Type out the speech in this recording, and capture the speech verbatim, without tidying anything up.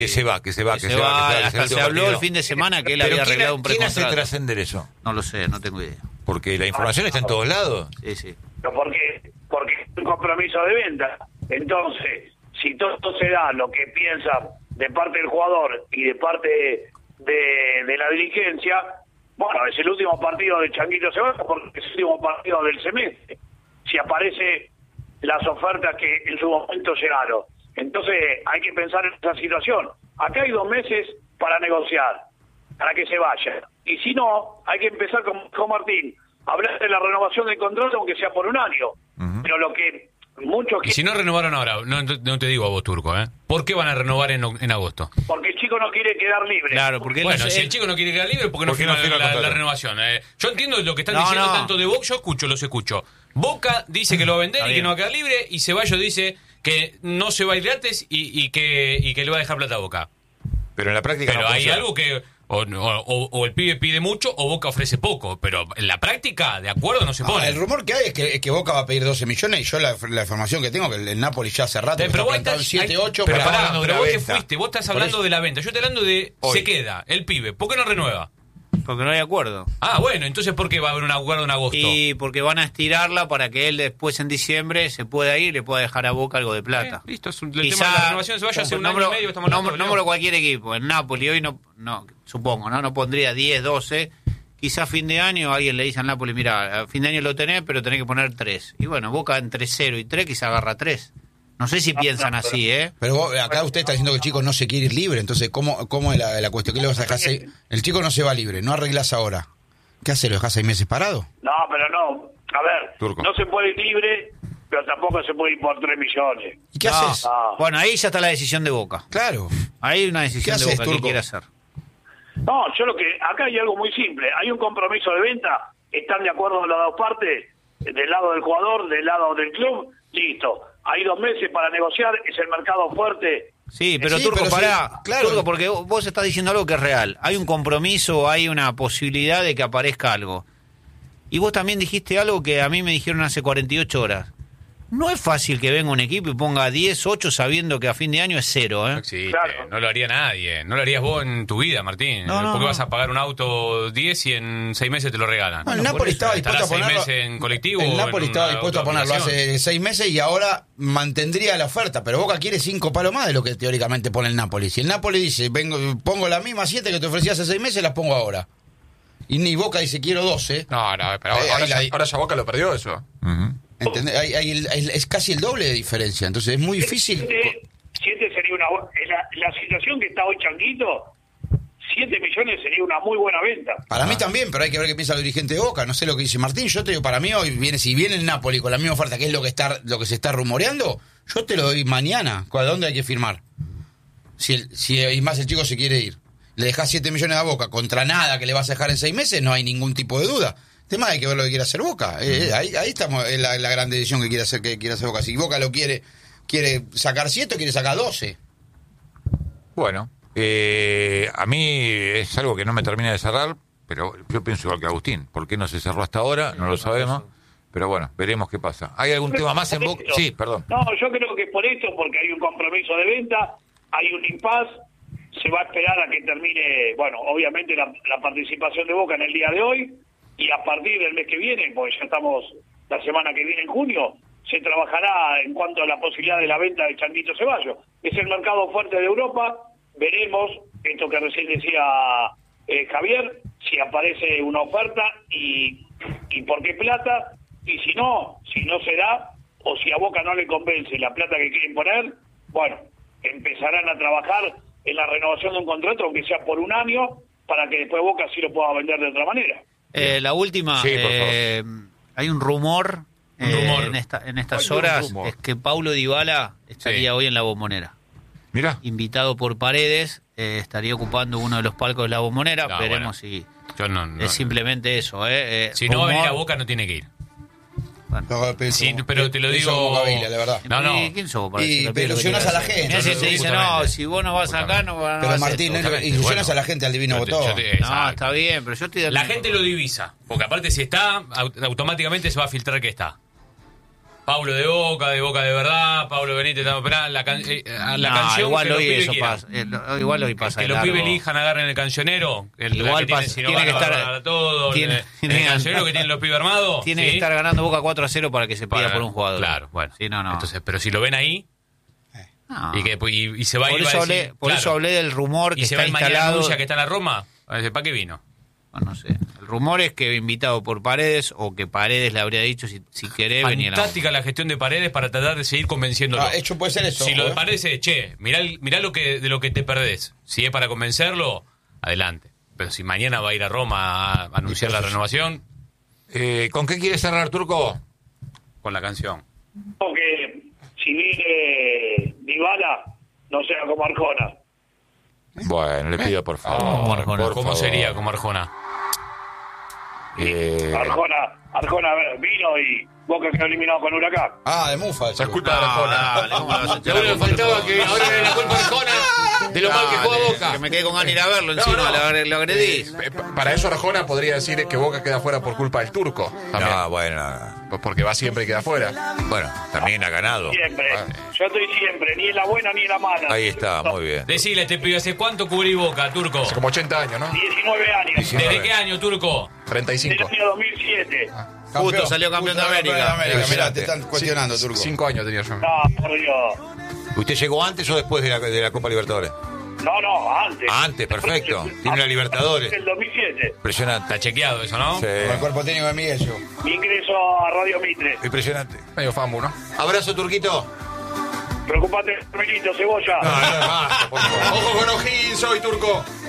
Que se va, que se va, que, que se, se va, va, que se va. hasta que se, se habló partido. el fin de semana que él Pero había ¿quién, arreglado un ¿quién hace precontrato. trascender eso? No lo sé, no tengo idea. Porque la información está en todos lados. Sí, sí. Pero ¿por qué? Porque es un compromiso de venta. Entonces, si todo se da lo que piensa de parte del jugador y de parte de, de la dirigencia, bueno, es el último partido de Changuito Ceballos porque es el último partido del semestre. Si aparece las ofertas que en su momento llegaron. Entonces hay que pensar en esa situación. Acá hay dos meses para negociar, para que se vaya. Y si no, hay que empezar, como dijo Martín, a hablar de la renovación del contrato, aunque sea por un año. Uh-huh. Pero lo que muchos... Y si no renovaron ahora, no, no te digo a vos, Turco, ¿eh? ¿Por qué van a renovar en, en agosto? Porque el chico no quiere quedar libre. Claro, porque bueno, no sé, si el chico no quiere quedar libre, ¿por qué no firma la, la, la renovación? Eh, yo entiendo lo que están no, diciendo no. tanto de Boca, yo escucho, los escucho. Boca dice que lo va a vender y que no va a quedar libre, y Ceballos dice que no se va a ir gratis y, y, que, y que le va a dejar plata a Boca. Pero en la práctica Pero no hay funciona. algo que... O, o, o el pibe pide mucho o Boca ofrece poco, pero en la práctica, de acuerdo, no se pone. Ah, el rumor que hay es que, es que Boca va a pedir doce millones y yo la, la información que tengo que el, el Napoli ya hace rato Eh, pero vos estás, siete, ocho pero, para pará, pero vos te venta. fuiste, vos estás hablando de la venta. Yo estoy hablando de Hoy. se queda, el pibe. ¿Por qué no renueva? porque no hay acuerdo. Ah, bueno, entonces ¿por qué va a haber un acuerdo en agosto? Y porque van a estirarla para que él después en diciembre se pueda ir y le pueda dejar a Boca algo de plata. Eh, listo, es un, el Quizá, tema de la renovación se vaya hace un año y medio. Estamos hablando, Nómbralo cualquier equipo. En Napoli hoy no, no supongo, ¿no? No pondría diez, doce. Quizá a fin de año alguien le dice al Napoli, mira, a fin de año lo tenés, pero tenés que poner tres. Y bueno, Boca entre cero y tres quizá agarra tres. No sé si piensan así, ¿eh? Pero vos, acá usted está diciendo que el chico no se quiere ir libre, entonces, ¿cómo, cómo es la, la cuestión? ¿Qué le vas a dejar? Seis? El chico no se va libre, no arreglás ahora. ¿Qué hace? ¿Lo dejás seis meses parado? No, pero no. A ver, Turco. no se puede ir libre, pero tampoco se puede ir por tres millones. ¿Y qué No. haces? No. Bueno, ahí ya está la decisión de Boca. Claro. Ahí hay una decisión ¿Qué de haces, Boca que Turco? quiere hacer. No, yo lo que... Acá hay algo muy simple. Hay un compromiso de venta. ¿Están de acuerdo las dos partes? Del lado del jugador, del lado del club. Listo. Hay dos meses para negociar. Es el mercado fuerte. Sí, pero Sí, Turco, pero sí, pará. claro. Turco, porque vos estás diciendo algo que es real. Hay un compromiso, hay una posibilidad de que aparezca algo. Y vos también dijiste algo que a mí me dijeron hace cuarenta y ocho horas. No es fácil que venga un equipo y ponga diez, ocho sabiendo que a fin de año es cero, ¿eh? No existe, Claro. no lo haría nadie. No lo harías vos en tu vida, Martín. No, no, ¿Por qué no. vas a pagar un auto diez y en seis meses te lo regalan? No, el Bueno, por Napoli eso, estaba dispuesto a ¿estará seis ponerlo. meses en colectivo El o Napoli en estaba una dispuesto a ponerlo autoaplicación? hace seis meses y ahora mantendría la oferta, pero Boca quiere cinco palos más de lo que teóricamente pone el Napoli. Si el Napoli dice, vengo, pongo las mismas siete que te ofrecí hace seis meses, las pongo ahora. Y ni Boca dice, quiero doce. No, no, pero Eh, ahora, ahí ya, la- ahora ya Boca lo perdió eso. Uh-huh. ¿Entendés? Hay- hay el- hay- es casi el doble de diferencia, entonces es muy difícil. Siete, siete sería una... bu- en La, la situación que está hoy Changuito, siete millones sería una muy buena venta. Para mí también, pero hay que ver qué piensa el dirigente de Boca. No sé lo que dice Martín. Yo te digo, para mí hoy viene, si viene el Napoli con la misma oferta, que es lo que está, lo que se está rumoreando, yo te lo doy mañana. ¿A dónde hay que firmar? Si, el, si y más el chico se quiere ir. Le dejás siete millones a Boca contra nada que le vas a dejar en seis meses, no hay ningún tipo de duda. El tema hay que ver lo que quiere hacer Boca. Eh, ahí, ahí estamos, es la, la gran decisión que quiere hacer que quiere hacer Boca. Si Boca lo quiere quiere sacar siete o quiere sacar doce. Bueno, eh, a mí es algo que no me termina de cerrar, pero yo pienso igual que Agustín. ¿Por qué no se cerró hasta ahora? No lo sabemos. Pero bueno, veremos qué pasa. ¿Hay algún tema más en Boca? Sí, perdón. No, yo creo que por esto, porque hay un compromiso de venta, hay un impasse, se va a esperar a que termine, bueno, obviamente la, la participación de Boca en el día de hoy, y a partir del mes que viene, porque ya estamos la semana que viene en junio, se trabajará en cuanto a la posibilidad de la venta de Changuito Ceballos. Es el mercado fuerte de Europa, veremos, esto que recién decía eh, Javier, si aparece una oferta y, y por qué plata, y si no, si no se da, o si a Boca no le convence la plata que quieren poner, bueno, empezarán a trabajar en la renovación de un contrato, aunque sea por un año, para que después Boca sí lo pueda vender de otra manera. Eh, la última, Sí, por eh, hay un rumor, Un eh, rumor. en, esta, en estas Hay un horas, rumor. es que Paulo Dybala estaría Sí. hoy en la Bombonera. Mirá. Invitado por Paredes, eh, estaría ocupando uno de los palcos de la Bombonera. No, Veremos bueno. si Yo no, no- es simplemente eso. Eh, eh, si no va a venir a rumor. Boca no tiene que ir. Bueno. No, pero Sí, como- pero te lo pienso digo- como Gaviria, la verdad. No, no. ¿Y ¿Quién sos para Y- decirle al pero pibe lo que ilusionás quiere a la hacer? gente. Mirá si No, te no, dice, justamente. no, si vos no vas acá, no, no Pero hagas Martín, esto. no, ilusionas Bueno. a la gente al divino Yo te- botón. yo te- No, exacto. está bien, pero yo estoy dando La un- gente lo divisa, porque aparte si está, au- automáticamente se va a filtrar que está. Paulo de Boca, de Boca de verdad, Pablo Benítez, esperá, la, can, eh, la No, canción igual que los hoy pibes eso quieran. pasa. eh, lo- igual hoy pasa Que de los largo. pibes elijan, agarren el cancionero. El, la Igual que tiene, pasa- si no tiene gana, que estar- va a ganar todo. tiene- el, tiene- el cancionero que tienen los pibes armados. Tiene ¿sí? que estar ganando Boca cuatro a cero para que se pida Para- por un jugador. Claro, bueno. Sí, no, no. Entonces, pero si lo ven ahí No. y, que, y, y se va a por ir, eso, va a hablé, decir, por claro, eso hablé del rumor que y se está va mañana instalado. anuncia que está en la Roma, ¿para qué vino? Bueno, no sé. El rumor es que invitado por Paredes o que Paredes le habría dicho si, si querés venir a la Fantástica la gestión de Paredes para tratar de seguir convenciéndolo. Ah, hecho puede ser eso. Si lo de ¿eh? Paredes es, che, mirá, el- mirá lo que, de lo que te perdés. Si es para convencerlo, adelante. Pero si mañana va a ir a Roma a anunciar la renovación, Eh, ¿Con qué quieres cerrar, Turco? con la canción. Que si viene Dybala, no sea como Arjona. Bueno, le pido por favor. ¿Cómo Arjona? por ¿Cómo favor. sería como Arjona? Eh, Arjona, Arjona vino y Boca quedó eliminado con Huracán. Ah, de Mufa. O sea, es culpa de Arjona. Dale, ¿cómo lo vas a echar Lo a único que Boca? faltaba que ahora le la culpa a Arjona de lo mal que juega Dale, Boca. Que me quedé con ganas de ir a verlo encima, no. lo agre- lo agredís. Eh, pa- Para eso Arjona podría decir que Boca queda fuera por culpa del turco. También. No, bueno, no. Pues porque va siempre y queda fuera. Bueno, también ha ganado. Siempre. Ah. Yo estoy siempre, ni en la buena ni en la mala. Ahí está, muy bien. Decile, te pido, ¿hace cuánto cubrí Boca, Turco? Hace como ochenta años, ¿no? diecinueve años. diecinueve. ¿Desde qué año, Turco? treinta y Del cinco. año dos mil siete. Justo salió campeón de América. Mirá, te están cuestionando, Turco. Cinco años tenía yo. No, por Dios. ¿Usted llegó antes o después de la, de la Copa Libertadores? No, no, antes. Antes, perfecto. Tiene una Libertadores. Del dos mil siete. Impresionante. Está chequeado eso, ¿no? Sí. Con el cuerpo técnico de Miguel, yo. Ingreso a Radio Mitre. Impresionante. Medio famu, ¿no? Abrazo, Turquito. Preocupate, Milito, Cebolla. No, no, basta, por favor. Ojo con O'Higgins hoy, turco.